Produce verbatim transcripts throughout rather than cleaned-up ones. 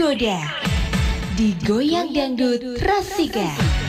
tergoda, digoyang dangdut Rasika.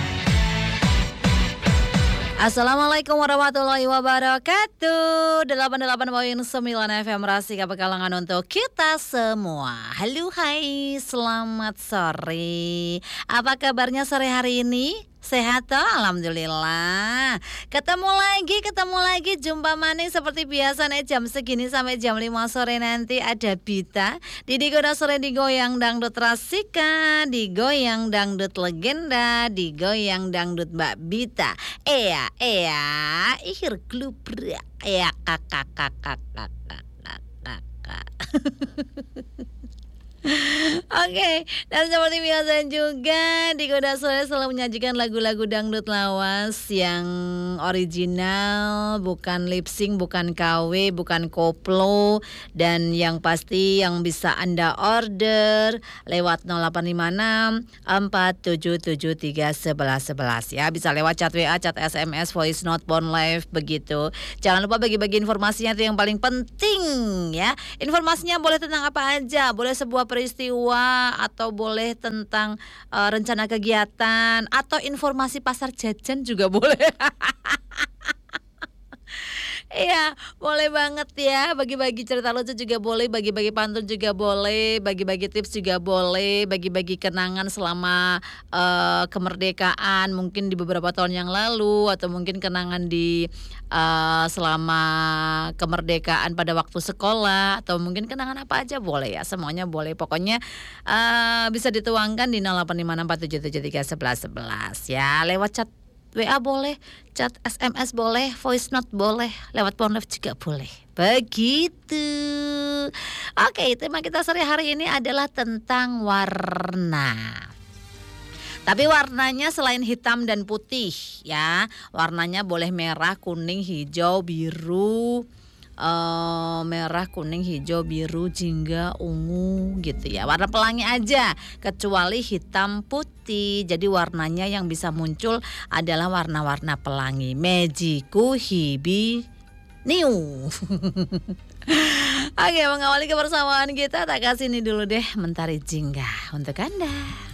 Assalamualaikum warahmatullahi wabarakatuh. delapan puluh delapan koma sembilan F M Rasika Pekalongan untuk kita semua. Halo, hai, selamat sore. Apa kabarnya sore hari ini? Sehat toh? Alhamdulillah. Ketemu lagi, ketemu lagi, jumpa maning seperti biasa nih jam segini sampai jam lima sore nanti ada Bita di Digoda Sore Digoyang Dangdut Rasika, Digoyang Dangdut Legenda, Digoyang Dangdut Mbak Bita. Ea, ea, ihir glubra, ea kakak kakak kakak kakak kakak. Oke, okay. Dan seperti biasa juga Digoda Sore selalu menyajikan lagu-lagu dangdut lawas yang original, bukan lip sync, bukan K W, bukan koplo, dan yang pasti yang bisa Anda order lewat nol delapan lima enam empat tujuh tujuh tiga satu satu satu ya. Bisa lewat chat W A, chat S M S, voice note, phone live begitu. Jangan lupa bagi-bagi informasinya itu yang paling penting ya. Informasinya boleh tentang apa aja, boleh sebuah peristiwa atau boleh tentang uh, rencana kegiatan atau informasi pasar jajan juga boleh. Iya, boleh banget ya. Bagi-bagi cerita lucu juga boleh, bagi-bagi pantun juga boleh, bagi-bagi tips juga boleh, bagi-bagi kenangan selama uh, kemerdekaan mungkin di beberapa tahun yang lalu, atau mungkin kenangan di uh, selama kemerdekaan pada waktu sekolah, atau mungkin kenangan apa aja boleh ya. Semuanya boleh. Pokoknya uh, bisa dituangkan di nol delapan lima enam empat tujuh tujuh tiga satu satu satu ya. Lewat chat W A boleh, chat S M S boleh, voice note boleh, lewat phone live juga boleh. Begitu. Oke, tema kita sore hari ini adalah tentang warna. Tapi warnanya selain hitam dan putih ya, warnanya boleh merah, kuning, hijau, biru, Uh, merah, kuning, hijau, biru, jingga, ungu gitu ya. Warna pelangi aja, kecuali hitam, putih. Jadi warnanya yang bisa muncul adalah warna-warna pelangi. Mejiku hibi niu. Oke, mengawali kebersamaan kita, tak kasih ini dulu deh Mentari Jingga untuk Anda.